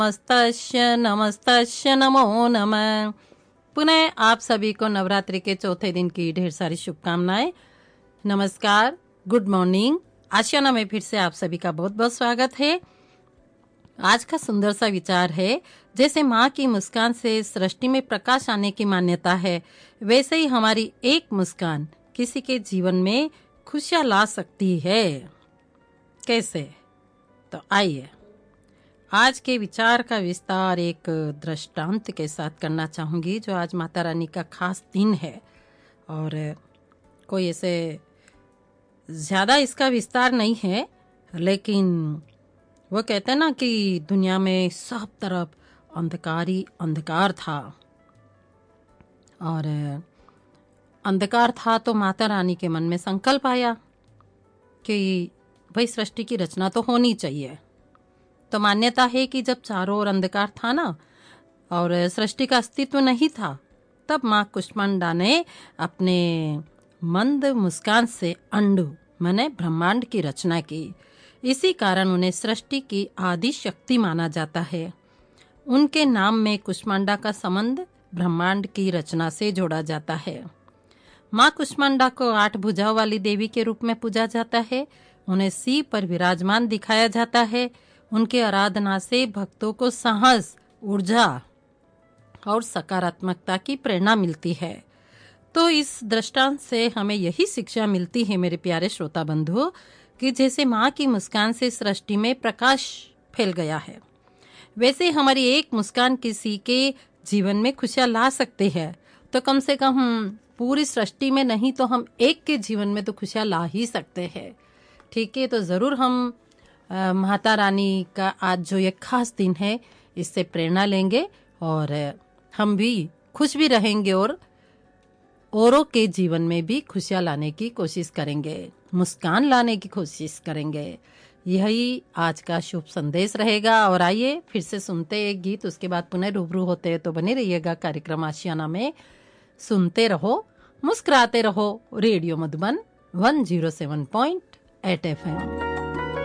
नमस्तस्य नमस्तस्य नमो नमः। पुनः आप सभी को नवरात्रि के चौथे दिन की ढेर सारी शुभकामनाएं। नमस्कार, गुड मॉर्निंग। आशियाना में फिर से आप सभी का बहुत बहुत स्वागत है। आज का सुंदर सा विचार है, जैसे माँ की मुस्कान से सृष्टि में प्रकाश आने की मान्यता है, वैसे ही हमारी एक मुस्कान किसी के जीवन में खुशियाँ ला सकती है। कैसे? तो आइए आज के विचार का विस्तार एक दृष्टांत के साथ करना चाहूँगी, जो आज माता रानी का खास दिन है और कोई ऐसे ज़्यादा इसका विस्तार नहीं है, लेकिन वो कहते हैं ना कि दुनिया में सब तरफ अंधकार ही अंधकार था और अंधकार था तो माता रानी के मन में संकल्प आया कि भाई सृष्टि की रचना तो होनी चाहिए। तो मान्यता है कि जब चारों ओर अंधकार था ना और सृष्टि का अस्तित्व नहीं था, तब माँ कुष्मांडा ने अपने मंद मुस्कान से अंडु माने ब्रह्मांड की रचना की। इसी कारण उन्हें सृष्टि की आदि शक्ति माना जाता है। उनके नाम में कुष्मांडा का संबंध ब्रह्मांड की रचना से जोड़ा जाता है। माँ कुष्मांडा को 8 भुजाओं वाली देवी के रूप में पूजा जाता है। उन्हें सिंह पर विराजमान दिखाया जाता है। उनके आराधना से भक्तों को साहस, ऊर्जा और सकारात्मकता की प्रेरणा मिलती है। तो इस दृष्टांत से हमें यही शिक्षा मिलती है मेरे प्यारे श्रोता बंधु, कि जैसे माँ की मुस्कान से सृष्टि में प्रकाश फैल गया है, वैसे हमारी एक मुस्कान किसी के जीवन में खुशियाँ ला सकते हैं। तो कम से कम हम पूरी सृष्टि में नहीं तो हम एक के जीवन में तो खुशियाँ ला ही सकते हैं। ठीक है, तो ज़रूर हम माता रानी का आज जो ये खास दिन है, इससे प्रेरणा लेंगे और हम भी खुश भी रहेंगे और औरों के जीवन में भी खुशियाँ लाने की कोशिश करेंगे, मुस्कान लाने की कोशिश करेंगे। यही आज का शुभ संदेश रहेगा। और आइए फिर से सुनते एक गीत, उसके बाद पुनः रूबरू होते हैं। तो बने रहिएगा कार्यक्रम आशियाना में। सुनते रहो, मुस्कुराते रहो। Radio Madhuban 107.8 FM।